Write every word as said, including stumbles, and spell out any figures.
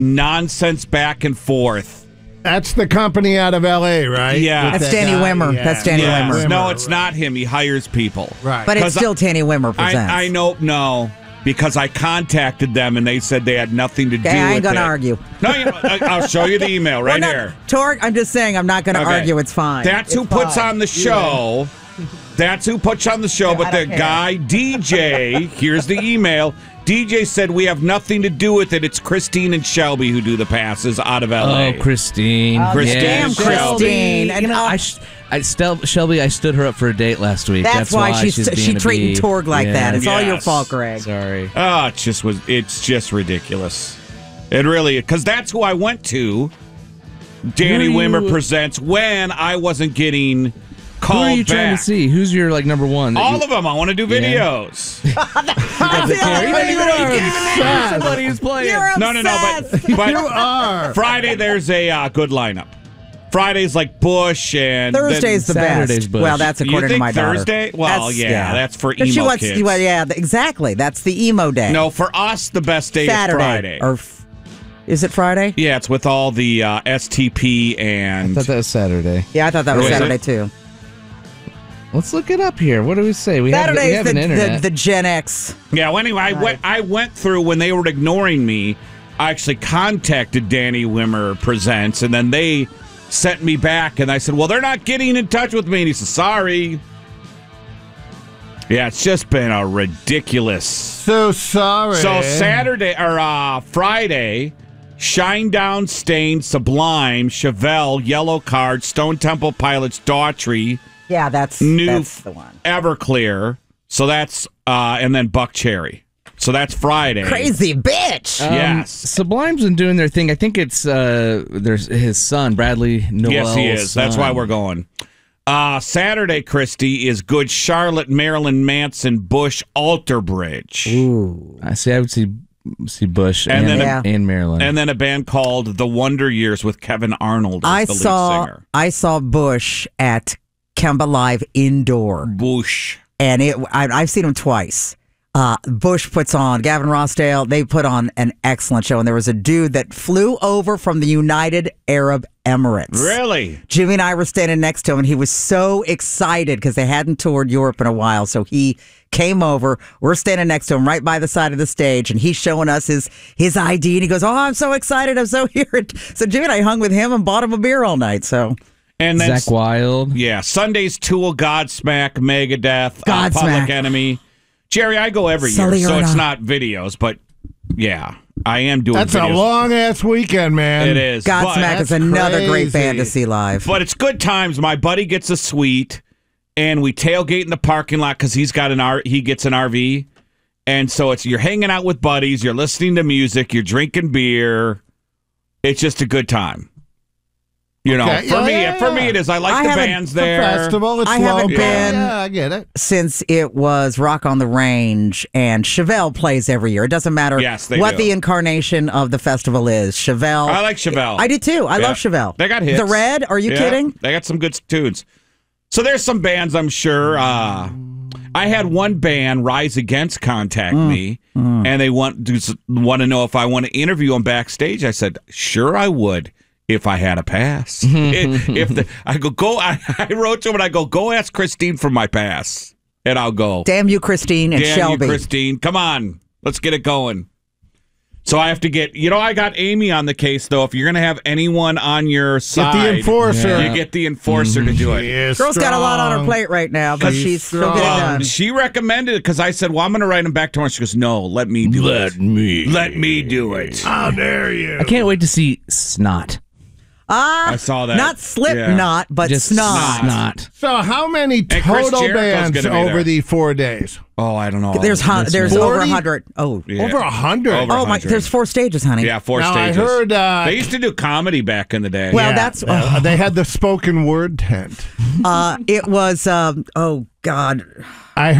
nonsense back and forth. That's the company out of L A, right? Yeah. That's that Danny guy? Wimmer. Yeah. That's Danny Yes. Wimmer. No, it's right. not him. He hires people. Right. But it's 'Cause still I- Danny Wimmer presents. I, I know, no, because I contacted them and they said they had nothing to do Okay, I ain't with gonna it. argue. No, you know, I- I'll show you the email right Well, no, here. Torg, I'm just saying I'm not going to Okay. argue. It's fine. That's who It's puts fine. on the show. That's who puts on the show. Yeah, but I the don't care. guy, D J, here's the email. D J said we have nothing to do with it. It's Christine and Shelby who do the passes out of L A. Oh, Christine. Oh, Christine. damn, Shelby. Christine. You And know, oh, I, sh- I stel- Shelby, I stood her up for a date last week. That's That's, why she's- she's she being a treating bee. Torg like Yeah. that. It's all your Yes. fault, Greg. Sorry. Oh, it just was. It's just ridiculous. It really, because that's who I went to. Danny Who are you- Wimmer presents when I wasn't getting Who called are you trying back. to see? Who's your like number one? that All you- of them. I want to do Yeah. videos. Somebody who's playing. You're No, no, no. obsessed. But, but You are. Friday, there's a uh, good lineup. Friday's like Bush and Thursday's the Saturday's best. Bush. Well, that's You according think to my daughter. Thursday? Well, That's- yeah, that's for 'Cause she emo wants- kids. well, yeah, exactly. That's the emo day. No, for us, the best day Saturday. is Friday. Or f- is it Friday? Yeah, it's with all the uh, S T P I and thought that was Saturday. Yeah, I thought that Or was is Saturday it? too. Let's look it up here. What do we say? We have, we Saturday's have the, an the, internet. the Gen X. yeah. Well, anyway, I went. I went through when they were ignoring me. I actually contacted Danny Wimmer Presents, and then they sent me back, and I said, "Well, they're not getting in touch with me." And he said, "Sorry." Yeah, it's just been a ridiculous. So sorry. So Saturday or uh, Friday, Shinedown, Stain, Sublime, Chevelle, Yellow Card, Stone Temple Pilots, Daughtry, Yeah, that's New that's the one. Everclear. So that's uh, and then Buck Cherry. So that's Friday. Crazy bitch. Um, Yes. Sublime's been doing their thing. I think it's uh, there's his son, Bradley Noel. Yes, he is. That's why we're going. Uh, Saturday, Christy, is Good Charlotte, Marilyn Manson, Bush, Alter Bridge. Ooh. I see. I would see see Bush And and, then a- and Maryland. And then a band called The Wonder Years with Kevin Arnold as I the lead saw singer. I saw Bush at Kemba Live indoor, Bush. and it I, I've seen him twice. Uh, Bush puts on, Gavin Rossdale, they put on an excellent show. And there was a dude that flew over from the United Arab Emirates. Really? Jimmy and I were standing next to him, and he was so excited because they hadn't toured Europe in a while. So he came over. We're standing next to him right by the side of the stage, and he's showing us his his I D. And he goes, "Oh, I'm so excited. I'm so here." So Jimmy and I hung with him and bought him a beer all night. So And then Zach Wilde. Yeah, Sunday's Tool, Godsmack, Megadeth, uh, Godsmack. Public Enemy. Jerry, I go every Sully year, so Erna. it's not videos, but yeah, I am doing That's videos. a long ass weekend, man. It is. Godsmack but, is that's another great crazy. band to see live. but it's good times. My buddy gets a suite, and we tailgate in the parking lot because he's got an R. He gets an R V, and so it's you're hanging out with buddies, you're listening to music, you're drinking beer. It's just a good time. You know, Okay. for Yeah, me, yeah, for me, yeah. it is. I like I the haven't- bands It's a there. festival. It's I haven't local. been- Yeah, I get it. Since it was Rock on the Range, and Chevelle plays every year. It doesn't matter Yes, they what do. the incarnation of the festival is. Chevelle. I like Chevelle. I did too. I Yeah. love Chevelle. They got hits. The Red? Are you Yeah, kidding? They got some good tunes. So there's some bands I'm sure. Uh, I had one band, Rise Against, contact Mm. me, and they want to want to know if I want to interview them backstage. I said, sure, I would if I had a pass. if, if the, I go go, I, I wrote to them and I go go ask Christine for my pass, and I'll go. Damn you, Christine and Damn Shelby. you, Christine, come on, let's get it going. So I have to get, you know, I got Amy on the case, though. If you're going to have anyone on your Get side, the enforcer. you get the enforcer to do it. She is Girl's got a lot on her strong. plate right now, but She's she's she'll get it strong. done. She recommended it because I said, well, I'm going to write him back tomorrow. She goes, no, let me do it. Let me. Let me do it. How dare you? I can't wait to see Snot. Ah, I saw that. Not Slipknot, but Just Snot. Snot. So how many Chris total Jericho's bands gonna be over there. the four days? Oh, I don't know. There's hun- That's there's right. over a forty? hundred. Oh, Yeah. Over a hundred. Over oh my! one hundred. There's four stages, honey. Yeah, four Now stages. I heard uh, they used to do comedy back in the day. Well, yeah, that's- uh, they had the spoken word tent. Uh, it was. Um, oh God. I